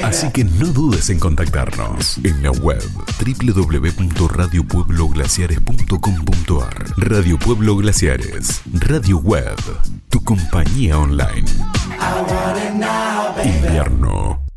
Así que no dudes en contactarnos en la web www.radiopuebloglaciares.com.ar. Radio Pueblo Glaciares, radio web, tu compañía online. Invierno